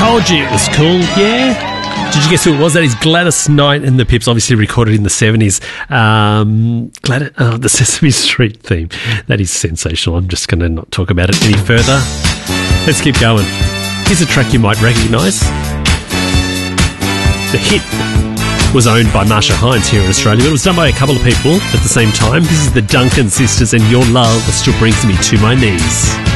Told you it was cool, yeah? Did you guess who it was? That is Gladys Knight and the Pips, obviously recorded in the 70s. The Sesame Street theme. That is sensational. I'm just going to not talk about it any further. Let's keep going. Here's a track you might recognise. The hit was owned by Marsha Hines here in Australia, but it was done by a couple of people at the same time. This is the Duncan Sisters and Your Love Still Brings Me to My Knees.